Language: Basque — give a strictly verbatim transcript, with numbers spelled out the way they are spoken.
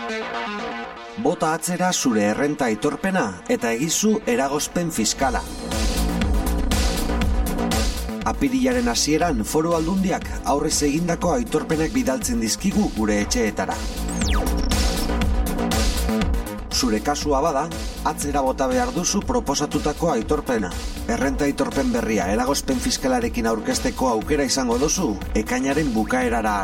Bota atzera zure errenta aitorpena eta egizu eragozpen fiskala. Apirilaren hasieran Foru Aldundiak aurrez egindako aitorpenak bidaltzen dizkigu gure etxeetara. Zure kasua bada, atzera bota behar duzu proposatutako aitorpena. Errenta aitorpen berria eragozpen fiskalarekin aurkezteko aukera izango duzu ekainaren bukaerara